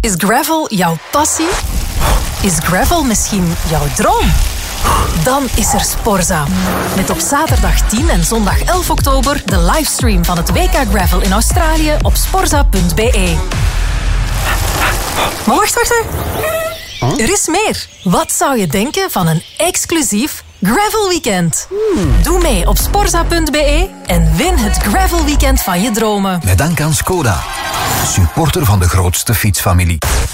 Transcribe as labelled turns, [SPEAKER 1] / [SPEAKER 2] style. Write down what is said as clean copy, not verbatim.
[SPEAKER 1] Is gravel jouw passie? Is gravel misschien jouw droom? Dan is er Sporza. Met op zaterdag 10 en zondag 11 oktober de livestream van het WK Gravel in Australië op sporza.be. Maar wacht. Er is meer. Wat zou je denken van een exclusief Gravel Weekend? Doe mee op sporza.be en win het Gravel Weekend van je dromen.
[SPEAKER 2] Met dank aan Skoda, supporter van de grootste fietsfamilie.